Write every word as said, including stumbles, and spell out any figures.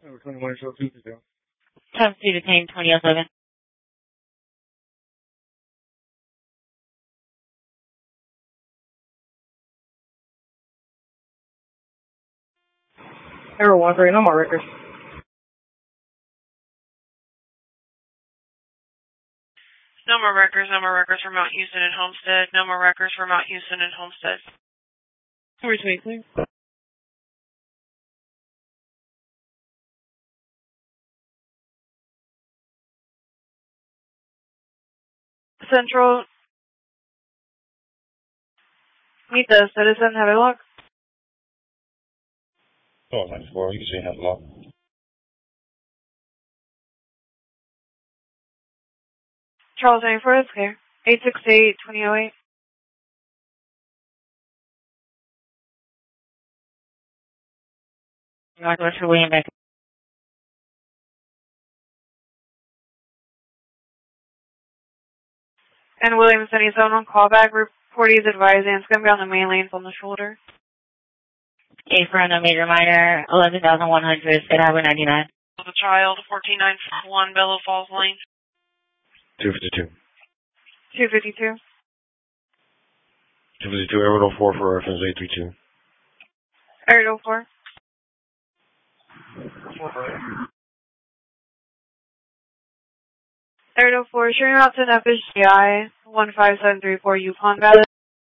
Over twenty-one, show two to zero. Time to detain twenty oh seven. Error one three, no more records. No more records, no more records for Mount Houston and Homestead. No more records for Mount Houston and Homestead. Number twenty-two. Central. Meet the citizen, have a look. Oh, nice four. You can say have a lock. Charles ninety-four, that's clear. eight six eight, twenty oh eight. Northwest for William Beck. And Williams seventy-seven on callback. Report is advising it's going to be on the main lanes on the shoulder. A front, no major minor, eleven thousand one hundred, State Highway ninety-nine. The child, fourteen nine one, Bellow Falls Lane. two fifty-two. two fifty-two. two fifty-two, Air one oh four for reference eight three two. Air oh four. Air oh four, sharing out to F H G I one five seven three four Yukon Valley.